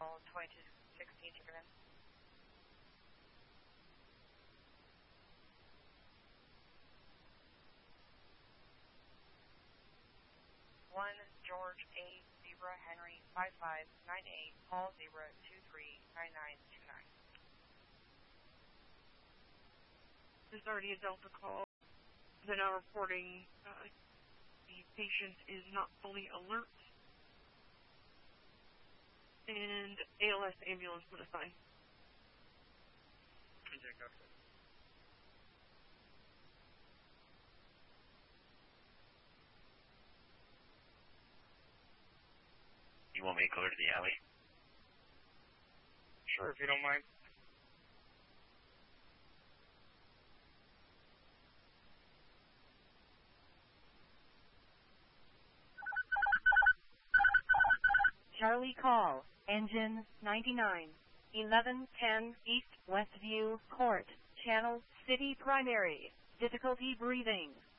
call 2216 Chicken. 1 George A. Zebra Henry 5598, call 0239929. There's already a Delta call. They're now reporting the patient is not fully alert, and ALS ambulance put aside. You want me to go to the alley? Sure, if you don't mind. Charlie call, engine 99, 1110 East Westview Court, Channel City Primary, difficulty breathing.